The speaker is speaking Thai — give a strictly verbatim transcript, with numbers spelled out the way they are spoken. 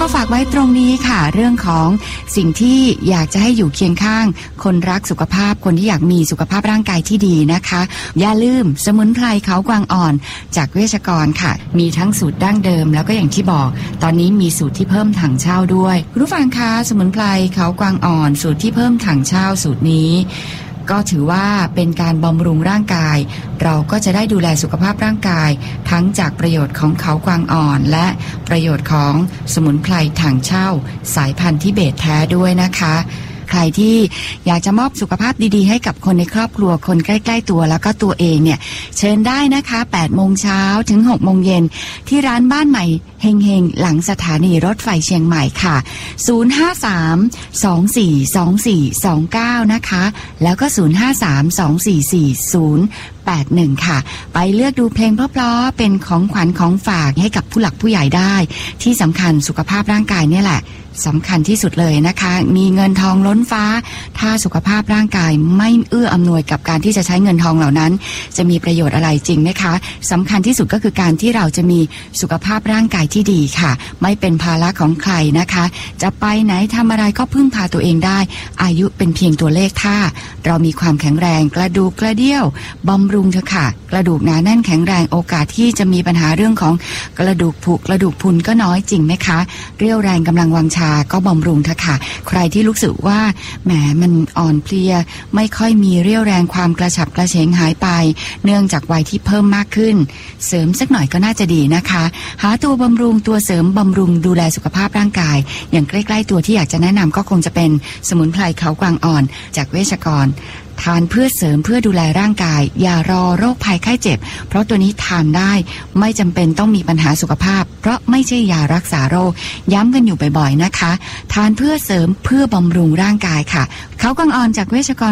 ก็ฝากไว้ตรงนี้ค่ะเรื่องของสิ่งที่อยากจะให้อยู่เคียงข้างคนรักสุขภาพคนที่อยากมีสุขภาพร่างกายที่ดีนะคะอย่าลืมสมุนไพรเขากวางอ่อนจากเวชกรค่ะมีทั้งสูตรดั้งเดิมแล้วก็อย่างที่บอกตอนนี้มีสูตรที่เพิ่มถังเช่าด้วยรู้ฟังคะสมุนไพรเขากวางอ่อนสูตรที่เพิ่มถังเช่าสูตรนี้ก็ถือว่าเป็นการบำรุงร่างกายเราก็จะได้ดูแลสุขภาพร่างกายทั้งจากประโยชน์ของเขากวางอ่อนและประโยชน์ของสมุนไพรถังเช่าสายพันธุ์ทิเบตแท้ด้วยนะคะใครที่อยากจะมอบสุขภาพดีๆให้กับคนในครอบครัวคนใกล้ๆตัวแล้วก็ตัวเองเนี่ยเชิญได้นะคะแปดโมงเช้าถึงหกโมงเย็นที่ร้านบ้านใหม่เฮงเฮงหลังสถานีรถไฟเชียงใหม่ค่ะศูนย์ ห้า สาม สอง สี่ สอง สี่ สอง เก้านะคะแล้วก็ศูนย์ ห้า สาม สอง สี่ สี่ ศูนย์ แปด หนึ่งค่ะไปเลือกดูเพลงเพราะๆเป็นของขวัญของฝากให้กับผู้หลักผู้ใหญ่ได้ที่สำคัญสุขภาพร่างกายเนี่ยแหละสำคัญที่สุดเลยนะคะมีเงินทองล้นฟ้าถ้าสุขภาพร่างกายไม่เอื้ออำนวยกับการที่จะใช้เงินทองเหล่านั้นจะมีประโยชน์อะไรจริงไหมคะสำคัญที่สุดก็คือการที่เราจะมีสุขภาพร่างกายที่ดีค่ะไม่เป็นภาระของใครนะคะจะไปไหนทำอะไรก็พึ่งพาตัวเองได้อายุเป็นเพียงตัวเลขถ้าเรามีความแข็งแรงกระดูกกระเดี่ยวบำรุงเถอะค่ะกระดูกหนาแน่นแข็งแรงโอกาสที่จะมีปัญหาเรื่องของกระดูกผุกระดูกพรุนก็น้อยจริงไหมคะเรี่ยวแรงกำลังวังชาก็บำรุงเถอะค่ะใครที่รู้สึกว่าแหมมันอ่อนเพลียไม่ค่อยมีเรี่ยวแรงความกระฉับกระเฉงหายไปเนื่องจากวัยที่เพิ่มมากขึ้นเสริมสักหน่อยก็น่าจะดีนะคะหาตัวบำรุงตัวเสริมบำรุงดูแลสุขภาพร่างกายอย่างใกล้ๆตัวที่อยากจะแนะนำก็คงจะเป็นสมุนไพรเขากวางอ่อนจากเวชกรทานเพื่อเสริมเพื่อดูแลร่างกายอย่ารอโรคภัยไข้เจ็บเพราะตัวนี้ทานได้ไม่จำเป็นต้องมีปัญหาสุขภาพเพราะไม่ใช่ยารักษาโรคย้ำกันอยู่บ่อยๆนะคะทานเพื่อเสริมเพื่อบำรุงร่างกายค่ะเขากวางอ่อนจากเวชกร